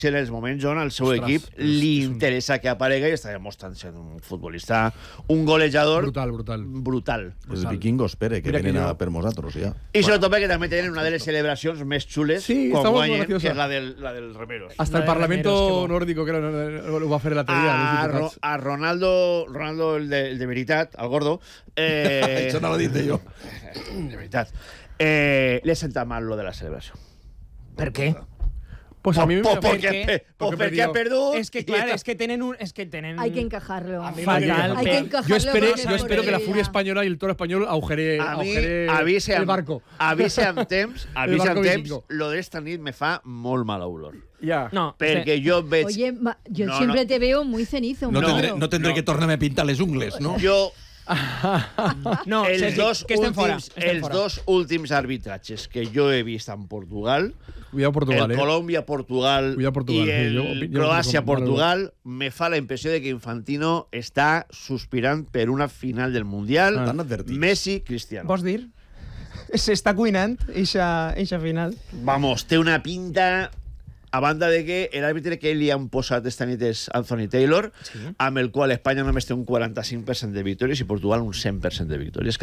en els moments on al seu equip li interessa que aparega i està demostrant ser un futbolista, un golejador brutal. Els vikingos, Pere, que venen per nosaltres, ja. I sobretot perquè també tenen una de les celebracions més xules quan guanyen, que és la del Remeros. Hasta el Parlamento nórdico, creo, lo va a hacer el altre dia. A Ronaldo, el de veritat, el gordo... Això no l'he dit jo. De veritat. Le senta mal lo de la celebració. Per què? Pues a mí porque ha perdido. Es que claro, es que tienen hay que encajarlo. Fatal. Hay que encajarlo. Yo espero que la furia española y el toro español agujere el barco. Avise amb temps, lo d'esta nit me fa molt mala olor. Ya. No, perquè jo veig... Oye, yo siempre te veo muy cenizo. No tendré que tornar-me a pintar les ungles, no? Jo... No, els dos últims arbitratges que jo he vist en Portugal, el Colòmbia-Portugal i el Croàcia-Portugal, me fa la impressió de que Infantino està sospirant per una final del Mundial. Messi-Cristiano. Vols dir? S'està cuinant eixa final. Vamos, té una pinta... A banda de que l'àrbitre que li han posat esta nit és Anthony Taylor, amb el qual Espanya només té un 45% de victòries i Portugal un 100% de victòries.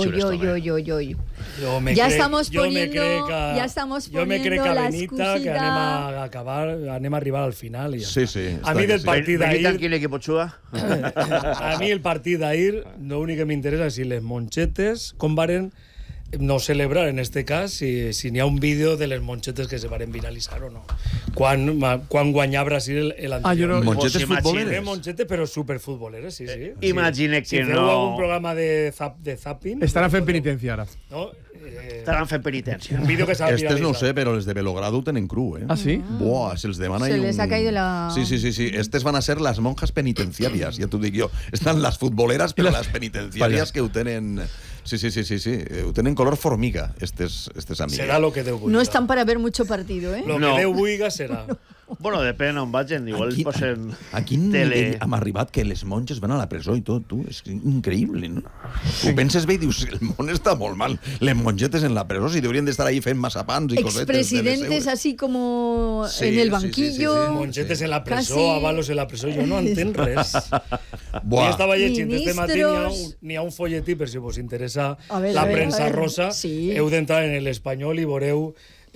Ya estamos poniendo la excusita. Que anem a arribar al final. Sí. A mi del partit d'ahir... Quin equip juga? A mi el partit d'ahir, l'únic que m'interessa és si les monxetes com varen no celebrar, en este cas, si n'hi ha un vídeo de les monxetes que se varen viralitzar o no. Quan guanyà Brasil l'anterior. Monxetes futboleres? Monxetes, però superfutboleres, sí. Imagine que no... Si feu algun programa de zapping... Estaran fent penitència, ara. No? Estaran fent penitència. Un vídeo que s'ha viralitzat. Estes no ho sé, però els de Belogrado ho tenen cru, eh? Ah, sí? Buah, se'ls demana... Se les ha caído la... Sí. Estes van a ser las monjas penitenciarias, ja t'ho dic jo. Estan las futboleras, però les penitenciarias que ho tenen... Sí. Ho tenen color formiga, estes amigues. Serà lo que Déu vulga. No están para ver mucho partido, ¿eh? Lo que Déu vulga serà. Bueno, depèn on vagin. Igual posen a quin nivell hem arribat que les monges van a la presó i tot, tu? És increïble, no? Ho penses bé i dius, el món està molt mal. Les mongetes en la presó, si deurien d'estar ahí fent massapans i cosetes. Expresidentes así como en el banquillo. Mongetes en la presó, avalos en la presó, jo no entenc res. Jo estava llegint este matí, n'hi ha un folletí, per si vos interessa la premsa rosa, heu d'entrar en l'Espanyol i veureu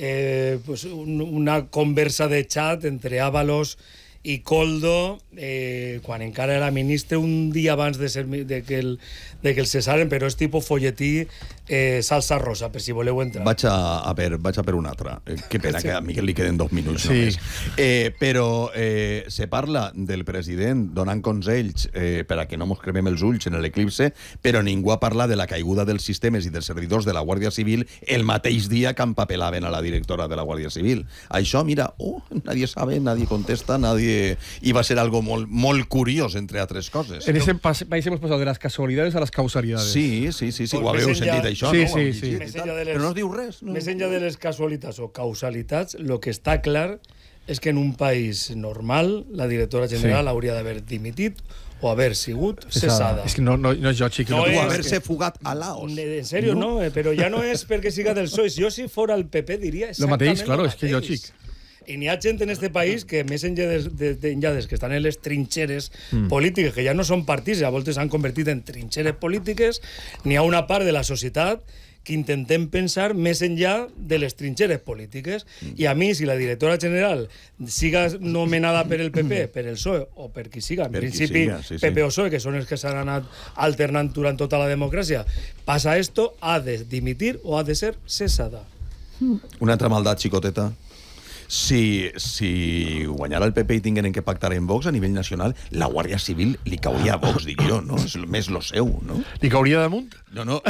una conversa de chat entre Ábalos i Koldo, quan encara era ministre, un dia abans de que el cessaren, però és tipus folletí salsa rosa, per si voleu entrar. Vaig a per un altre. Que pena que a Miquel li queden 2 minuts només. Però se parla del president donant consells per a que no mos cremem els ulls en l'eclipse, però ningú parla de la caiguda dels sistemes i dels servidors de la Guàrdia Civil el mateix dia que empapelaven a la directora de la Guàrdia Civil. Això, mira, nadie sabe, nadie contesta, nadie... I va ser algo molt curiós, entre altres coses. En ese país hemos pasado de las casualidades a las causalidades. Sí, ho haveu sentit, això, no? Sí. Però no diu res. Més enllà de les casualitats o causalitats, el que està clar és que en un país normal la directora general hauria d'haver dimitit o haver sigut cessada. És que no és lògic. No és haver-se fugat a Laos. En sèrio, no, però ja no és perquè siga del PSOE. Jo, si fora el PP, diria exactament el mateix. Claro, és que lògic. I n'hi ha gent en este país que, més enllà des que estan en les trinxeres polítiques, que ja no són partits, a voltes s'han convertit en trinxeres polítiques, n'hi ha una part de la societat que intentem pensar més enllà de les trinxeres polítiques. I a mi, si la directora general siga nomenada per el PP, per el PSOE, o per qui siga, en principi PP o PSOE, que són els que s'han anat alternant durant tota la democràcia, passa esto, ha de dimitir o ha de ser cessada. Una altra maldat, xicoteta. Si guanyara el PP i tingueren que pactar en Vox a nivell nacional, la Guàrdia Civil li cauria a Vox, dic jo, no? És més lo seu, no? Li cauria damunt? No,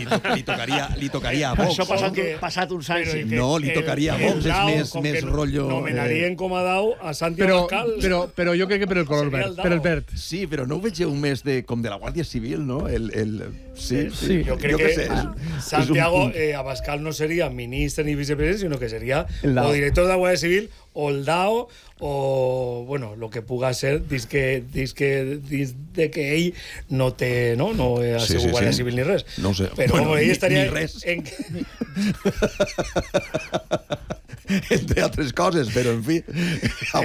li tocaria a Vox. Això passat uns anys. No, li tocaria a Vox, és més rotllo... Nomenarien com a Dau a Santi Abascal. Però jo crec que per el color verd, per el verd. Sí, però no ho vegeu més com de la Guàrdia Civil, no? Sí. Jo crec que Santiago Abascal no seria ministre ni vicepresident, sinó que seria o director de la Guàrdia Civil o el DAO o, bueno, lo que puga ser dins de que ell no té, no ha sigut Guàrdia Civil ni res. No sé. Però ell estaria... Ni res. Entre altres coses, però en fi...